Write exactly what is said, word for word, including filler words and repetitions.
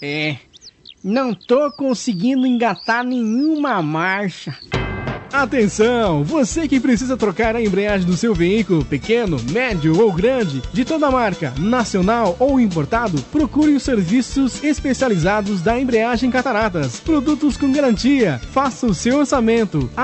É, não tô conseguindo engatar nenhuma marcha. Atenção! Você que precisa trocar a embreagem do seu veículo, pequeno, médio ou grande, de toda marca, nacional ou importado, procure os serviços especializados da Embreagem Cataratas. Produtos com garantia. Faça o seu orçamento.